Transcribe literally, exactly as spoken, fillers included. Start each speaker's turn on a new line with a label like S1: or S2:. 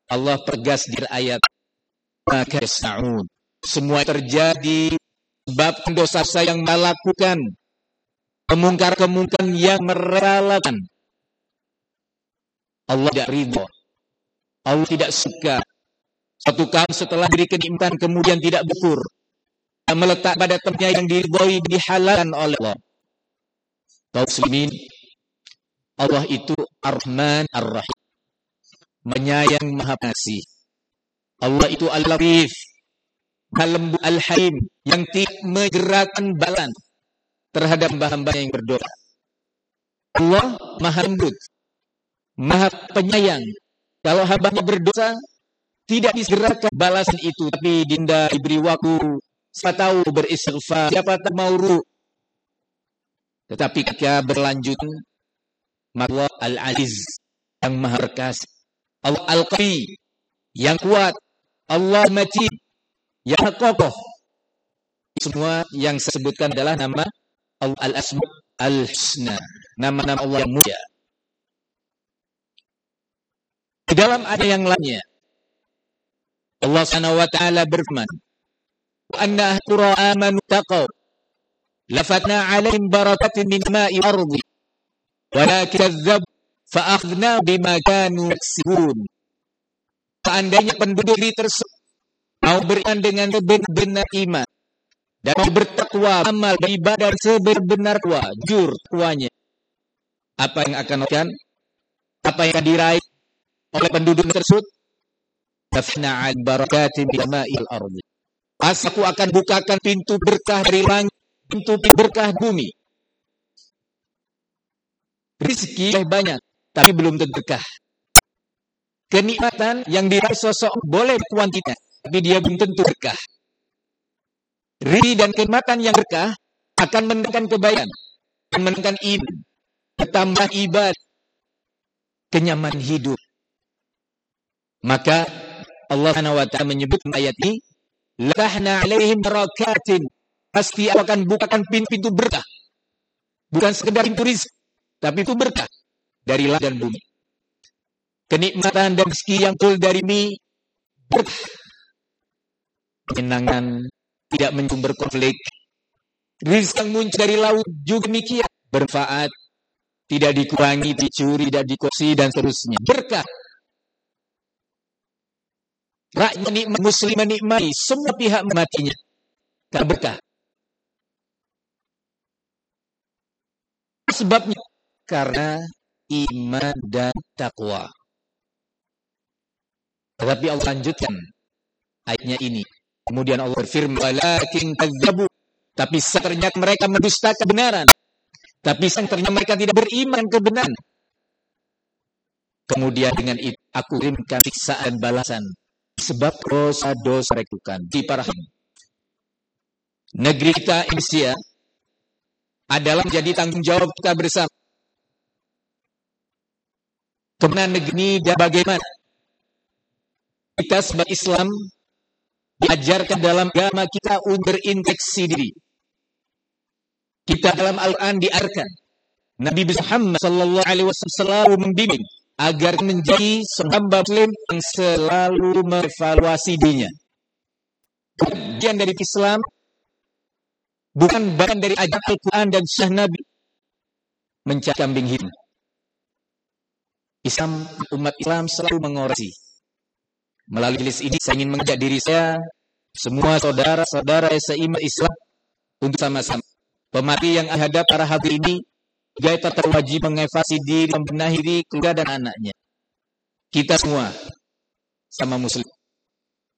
S1: Allah pergas di ayat maka yasna'un. Semua terjadi sebab dosa yang melakukan, kemungkar-kemungkaran yang mereka lakukan. Allah tidak ridho. Allah tidak suka. Satu kaum setelah diberi kenikmatan kemudian tidak bersyukur, yang meletak pada tempatnya yang diridhoi, dihalalkan oleh Allah. Kaum muslimin, Allah itu Ar-Rahman Ar-Rahim, menyayang maha pengasih. Allah itu Al-Latif, Al-Lembut Al-Halim, yang tidak menggerakkan balan terhadap hamba-hamba yang berdosa. Allah maha lembut, maha penyayang. Kalau hambanya berdosa, tidak disegerakan balasan itu, tapi dinda diberi waktu, siapa tahu beristighfar, siapa tahu mau ru. Tetapi ketika berlanjut, Allah Al-Aziz, yang maha perkasa, Allah Al-Qawi, yang kuat, Allah Majid, yang kokoh. Semua yang saya sebutkan adalah nama Allah Al-Asma Al-Husna, nama-nama Allah yang mulia. Di dalam ada yang lainnya, Allah Subhanahu wa taala berfirman, "Wa anna qura amanu taqaw lafatna 'alaihim barakatin min ma'i ardi walakin kadzdzab fa akhadna bima kanu yaksibun." Seandainya penduduk negeri tersebut mau beriman dengan sebenar iman dan mau bertakwa, amal beribadah sebenar takwa, jujur takwanya, apa yang akan akan apa yang akan diraih oleh penduduk tersebut? Tafna al barakatin min ma'il ardi. Aku akan bukakan pintu berkah dari langit, pintu berkah bumi. Rezeki banyak, tapi belum tentu berkah. Kenikmatan yang diraih sosok boleh kuantitas, tapi dia belum tentu berkah. Rizki dan kenikmatan yang berkah akan mendatangkan kebaikan, akan mendatangkan iman, bertambah ibadah, kenyamanan hidup. Maka Allah Subhanahu wa taala menyebut ayat ini, "Latahna 'alaihim barakatin." Pasti akan bukakan pintu-pintu berkah. Bukan sekedar pintu rizki, tapi itu berkah dari langit dan bumi. Kenikmatan dan rezeki yang full dari mi berkah. Menyenangkan, tidak menyumber konflik. Rizki yang muncul dari laut juga demikian, bermanfaat, tidak dikurangi, dicuri, tidak dikorupsi dan seterusnya. Berkah. Rakyat menikmati, muslim menikmati, semua pihak menikmatinya. Karena berkah. Sebabnya karena iman dan takwa. Tetapi Allah lanjutkan ayatnya ini. Kemudian Allah berfirman, "Walakin kadzdzabu." Tapi ternyata mereka mendustakan kebenaran. Tapi ternyata mereka tidak beriman kebenaran. Kemudian dengan itu aku kirimkan siksaan balasan sebab dosa-dosa mereka di para hamba. Negeri kita Indonesia adalah menjadi tanggung jawab kita bersama. Kebenaran negeri ini dan bagaimana kita sebagai Islam diajarkan dalam agama kita untuk berinteksi diri. Kita dalam Al-Quran diajarkan, Nabi Muhammad sallallahu alaihi wasallam selalu membimbing agar menjadi seorang muslim yang selalu mengevaluasi dirinya. Bagian dari Islam bukan bagian dari ajaran Al-Quran dan Sunnah Nabi mencari kambing hitam. Islam, umat Islam selalu mengoreksi. Melalui jelis ini saya ingin mengajak diri saya, semua saudara-saudara seiman Islam untuk sama-sama pemati yang hadap para hadir ini, kita terwajib mengevaluasi diri, membenahi diri, keluarga dan anaknya. Kita semua sama muslim